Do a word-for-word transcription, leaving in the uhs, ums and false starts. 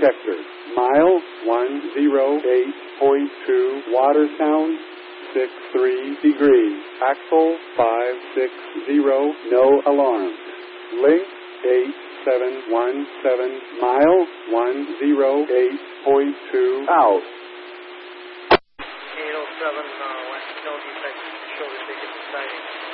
detector. Mile one oh eight point two, water sound six three degrees. Axle five six zero, no alarm. Link eight seven one seven, mile one oh eight point two, out. eight oh seven, uh, West, no defects, shoulder ticket sighting.